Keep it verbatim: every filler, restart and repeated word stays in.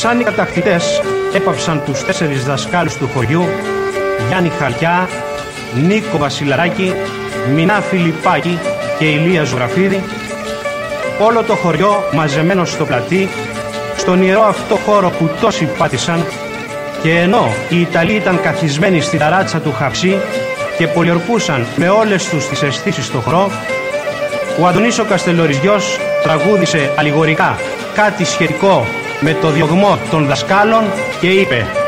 σαν οι κατακτητές έπαυσαν τους τέσσερις δασκάλους του χωριού, Γιάννη Χαριά, Νίκο Βασιλαράκη, Μινά Φιλιππάκη και Ηλία Ζωγραφίδη, όλο το χωριό μαζεμένο στο πλατή, στον ιερό αυτό χώρο που τόσοι πάτησαν, και ενώ οι Ιταλοί ήταν καθισμένοι στη ταράτσα του Χαψί και πολιορκούσαν με όλες τους τις αισθήσεις στο χορό, ο Αντωνής ο Καστελοριζιός τραγούδισε αλληγορικά κάτι σχετικό με το διωγμό των δασκάλων και είπε: